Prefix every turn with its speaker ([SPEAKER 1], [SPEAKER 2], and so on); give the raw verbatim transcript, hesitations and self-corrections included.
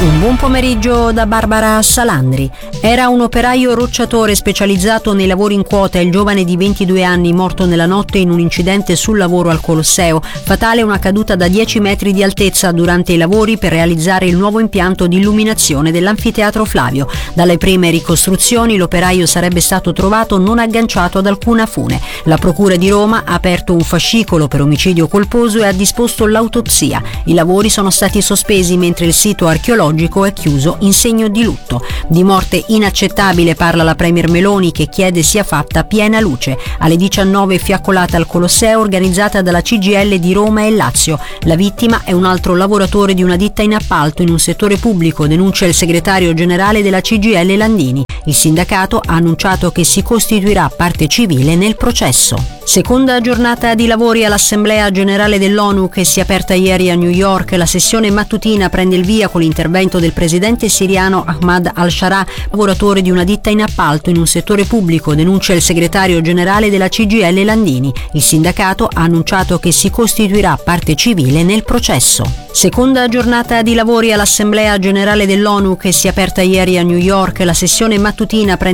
[SPEAKER 1] Un buon pomeriggio da Barbara Salandri. Era un operaio rocciatore specializzato nei lavori in quota il giovane di ventidue anni morto nella notte in un incidente sul lavoro al Colosseo. Fatale una caduta da dieci metri di altezza durante i lavori per realizzare il nuovo impianto di illuminazione dell'Anfiteatro Flavio. Dalle prime ricostruzioni l'operaio sarebbe stato trovato non agganciato ad alcuna fune. La Procura di Roma ha aperto un fascicolo per omicidio colposo e ha disposto l'autopsia. I lavori sono stati sospesi mentre il sito archeologico è chiuso in segno di lutto. Di morte inaccettabile parla la Premier Meloni, che chiede sia fatta piena luce. Alle diciannove fiaccolata al Colosseo organizzata dalla C G I L di Roma e Lazio. La vittima è un altro lavoratore di una ditta in appalto in un settore pubblico, denuncia il segretario generale della C G I L Landini. Il sindacato ha annunciato che si costituirà parte civile nel processo. Seconda giornata di lavori all'Assemblea Generale dell'ONU che si è aperta ieri a New York. La sessione mattutina prende il via con l'intervento del presidente siriano Ahmad al-Sharaa, lavoratore di una ditta in appalto in un settore pubblico, denuncia il segretario generale della C G I L Landini. Il sindacato ha annunciato che si costituirà parte civile nel processo. Seconda giornata di lavori all'Assemblea Generale dell'ONU che si è aperta ieri a New York. La sessione mattutina prende